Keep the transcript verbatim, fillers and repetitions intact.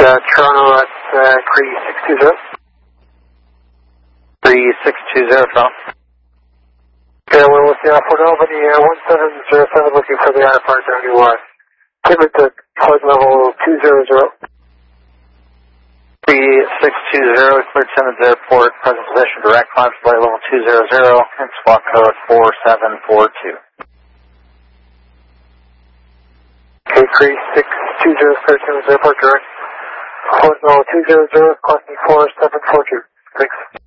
Uh, Toronto, that's uh, Cree six two zero. three six two zero, Toronto. Okay, we're with the Fort Albany uh, one seven zero seven looking for the I F R seventy-one. Pivot to flight level two zero zero. three six two zero, cleared Simmons Airport, present position, direct climb, flight level two zero zero, and squawk code four seven four two. Okay, Cree six two zero, cleared Simmons Airport, direct. Flight level two zero zero, costing four seven four two. Thanks.